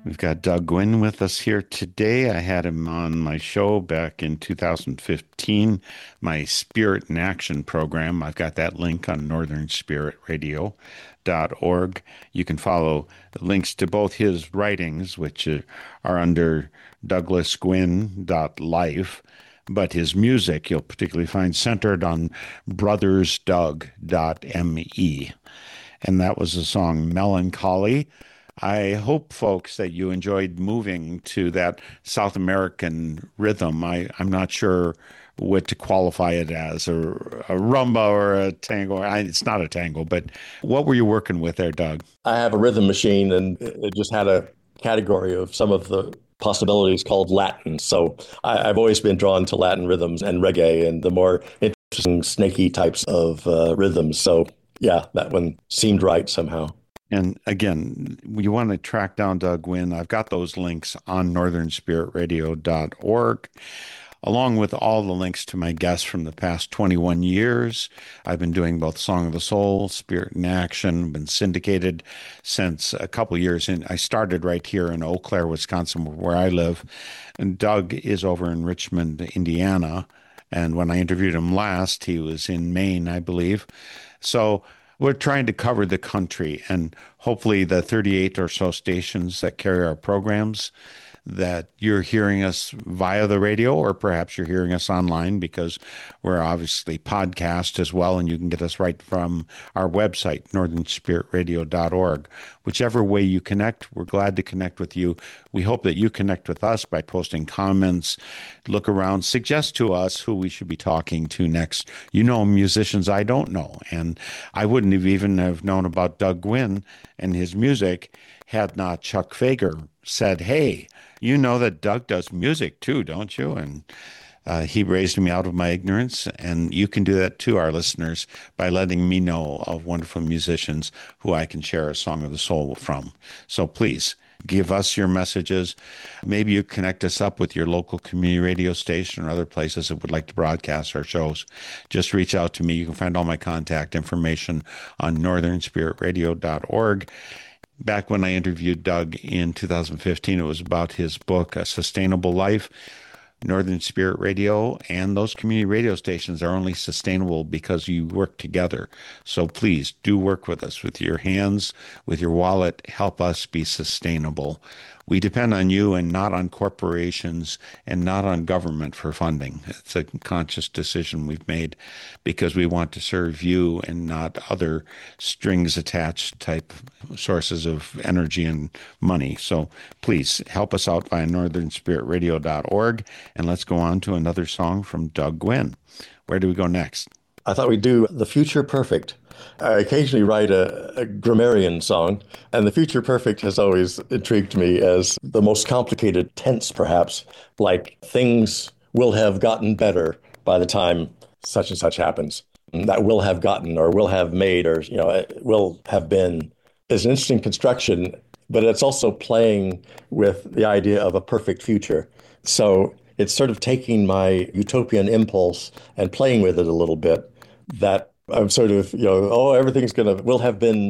We've got Doug Gwynn with us here today. I had him on my show back in 2015, my Spirit in Action program. I've got that link on northernspiritradio.org. You can follow the links to both his writings, which are under douglasgwynn.life, but his music you'll particularly find centered on brothersdoug.me. And that was the song Melancholy. I hope, folks, that you enjoyed moving to that South American rhythm. I'm not sure what to qualify it as, a rumba or a tango. It's not a tango, but what were you working with there, Doug? I have a rhythm machine, and it just had a category of some of the possibilities called Latin. So I've always been drawn to Latin rhythms and reggae and the more interesting, snaky types of rhythms. So yeah, that one seemed right somehow. And again, you want to track down Doug Gwynn. I've got those links on northernspiritradio.org, along with all the links to my guests from the past 21 years. I've been doing both Song of the Soul, Spirit in Action, been syndicated since a couple years. And I started right here in Eau Claire, Wisconsin, where I live. And Doug is over in Richmond, Indiana. And when I interviewed him last, he was in Maine, I believe. So we're trying to cover the country, and hopefully the 38 or so stations that carry our programs, that you're hearing us via the radio, or perhaps you're hearing us online, because we're obviously podcast as well, and you can get us right from our website, northernspiritradio.org. Whichever way you connect, we're glad to connect with you. We hope that you connect with us by posting comments, look around, suggest to us who we should be talking to next. You know, musicians I don't know, and I wouldn't have even have known about Doug Gwynn and his music had not Chuck Fager said, "Hey, you know that Doug does music too, don't you?" And he raised me out of my ignorance. And you can do that too, our listeners, by letting me know of wonderful musicians who I can share a Song of the Soul from. So please give us your messages. Maybe you connect us up with your local community radio station or other places that would like to broadcast our shows. Just reach out to me. You can find all my contact information on northernspiritradio.org. Back when I interviewed Doug in 2015, it was about his book, A Sustainable Life. Northern Spirit Radio and those community radio stations are only sustainable because you work together. So please do work with us with your hands, with your wallet. Help us be sustainable. We depend on you and not on corporations and not on government for funding. It's a conscious decision we've made because we want to serve you and not other strings attached type sources of energy and money. So please help us out via northernspiritradio.org, and let's go on to another song from Doug Gwynn. Where do we go next? I thought we'd do The Future Perfect. I occasionally write a grammarian song, and The Future Perfect has always intrigued me as the most complicated tense, perhaps, like things will have gotten better by the time such and such happens. That will have gotten or will have made or, will have been is an interesting construction, but it's also playing with the idea of a perfect future. So it's sort of taking my utopian impulse and playing with it a little bit that I'm sort of, oh, everything's will have been